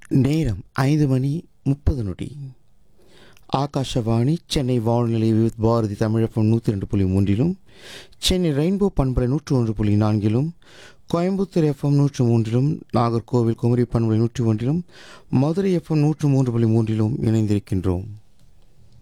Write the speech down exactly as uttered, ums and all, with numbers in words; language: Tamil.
நேரம் ஐந்து மணி முப்பது நொடி. ஆகாஷவாணி சென்னை வானொலி வித் பாரதி தமிழப்பம் நூற்றி ரெண்டு புள்ளி மூன்றிலும், சென்னை ரெயின்போ பண்பலை நூற்று ஒன்று புள்ளி நான்கிலும், கோயம்புத்தூர் எஃப்எம் நூற்று மூன்றிலும், நாகர்கோவில் குமரி பண்பலை நூற்றி ஒன்றிலும், மதுரை எஃப்எம் நூற்று மூன்று புள்ளி மூன்றிலும் இணைந்திருக்கின்றோம்.